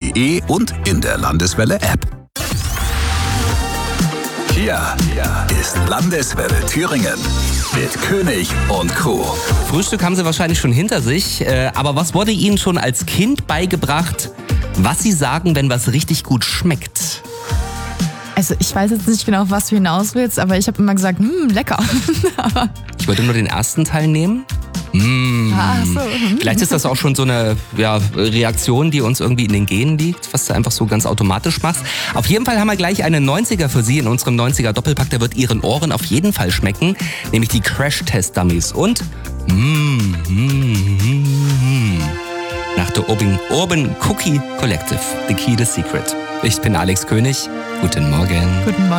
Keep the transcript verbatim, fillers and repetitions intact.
de und in der Landeswelle-App. Hier ist Landeswelle Thüringen mit König und Co. Frühstück haben Sie wahrscheinlich schon hinter sich, äh, aber was wurde Ihnen schon als Kind beigebracht, was Sie sagen, wenn was richtig gut schmeckt? Also ich weiß jetzt nicht genau, auf was du hinaus willst, aber ich habe immer gesagt, hm, lecker. Ich wollte nur den ersten Teil nehmen. Mmh. Ach so. Vielleicht ist das auch schon so eine ja, Reaktion, die uns irgendwie in den Genen liegt, was du einfach so ganz automatisch machst. Auf jeden Fall haben wir gleich einen neunziger für Sie in unserem neunziger Doppelpack. Der wird Ihren Ohren auf jeden Fall schmecken, nämlich die Crash-Test-Dummies. Und mmh, mmh, mmh, nach der Urban, Urban Cookie Collective, The Key, The Secret. Ich bin Alex König. Guten Morgen. Guten Morgen.